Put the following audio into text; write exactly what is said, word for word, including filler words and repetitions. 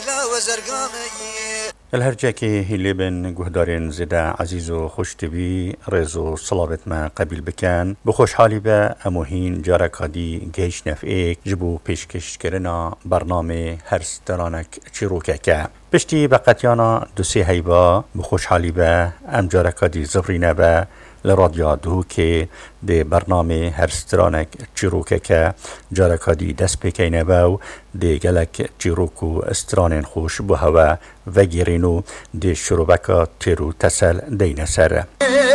الهرجه که هیلی بن گهدارین زده عزیز و خوشتبی رز و صلابت ما قبیل بکن بخوشحالی به اموهین جارکادی گیش نفعیک جبو پیشکش کرنا برنامه هر سترانک چیروکه که پشتی بقتیانا دو سی هیبا بخوشحالی به ام جارکادی زفرینه به لرادیا دو که ده برنامه هر سترانک چیروکه که جارکادی دست بکینه باو ده گلک چیروکو استرانین خوش بو هوا و گیرینو ده شروبکا تیرو تسل دین سر